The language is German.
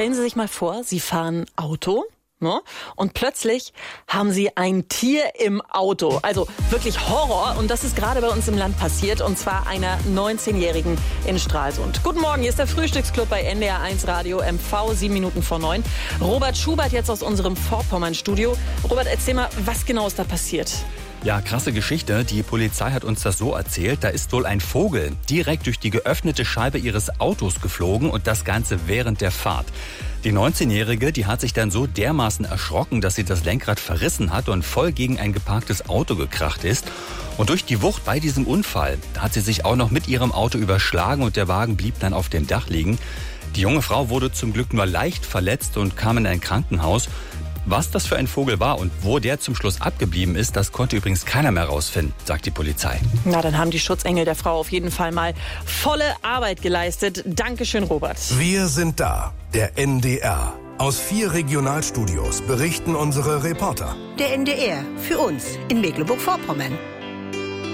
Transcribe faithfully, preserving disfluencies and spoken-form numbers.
stellen Sie sich mal vor, Sie fahren Auto, ne? Und plötzlich haben Sie ein Tier im Auto. Also wirklich Horror. Und das ist gerade bei uns im Land passiert. Und zwar einer neunzehnjährigen in Stralsund. Guten Morgen, hier ist der Frühstücksclub bei N D R eins Radio M V, sieben Minuten vor neun. Robert Schubert jetzt aus unserem Vorpommern-Studio. Robert, erzähl mal, was genau ist da passiert? Ja, krasse Geschichte. Die Polizei hat uns das so erzählt. Da ist wohl ein Vogel direkt durch die geöffnete Scheibe ihres Autos geflogen und das Ganze während der Fahrt. Die neunzehnjährige, die hat sich dann so dermaßen erschrocken, dass sie das Lenkrad verrissen hat und voll gegen ein geparktes Auto gekracht ist. Und durch die Wucht bei diesem Unfall hat sie sich auch noch mit ihrem Auto überschlagen und der Wagen blieb dann auf dem Dach liegen. Die junge Frau wurde zum Glück nur leicht verletzt und kam in ein Krankenhaus. Was das für ein Vogel war und wo der zum Schluss abgeblieben ist, das konnte übrigens keiner mehr rausfinden, sagt die Polizei. Na, dann haben die Schutzengel der Frau auf jeden Fall mal volle Arbeit geleistet. Dankeschön, Robert. Wir sind da, der N D R. Aus vier Regionalstudios berichten unsere Reporter. Der N D R, für uns in Mecklenburg-Vorpommern.